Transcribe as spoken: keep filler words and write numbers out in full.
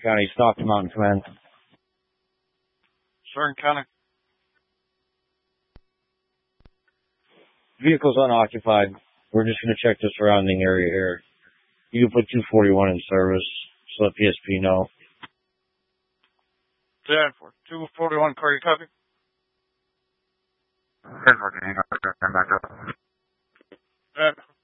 County, Stockton Mountain Command. Stern County. Vehicle's unoccupied. We're just going to check the surrounding area here. You can put two forty-one in service, so let P S P know. ten for two forty-one, Cardi, copy. ten for, can you hang up? Turn back up. ten.